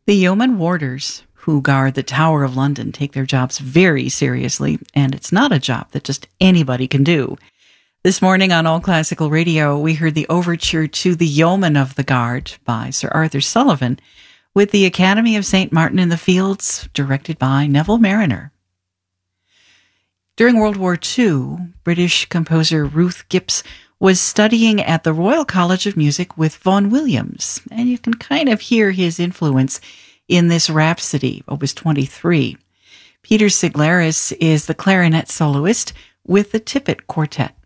The yeoman warders who guard the Tower of London take their jobs very seriously, and it's not a job that just anybody can do. This morning on All Classical Radio, we heard the overture to The Yeoman of the Guard by Sir Arthur Sullivan, with the Academy of St. Martin in the Fields, directed by Neville Marriner. During World War II, British composer Ruth Gibbs was studying at the Royal College of Music with Vaughan Williams, and you can kind of hear his influence in this Rhapsody, Opus 23. Peter Siglaris is the clarinet soloist with the Tippett Quartet.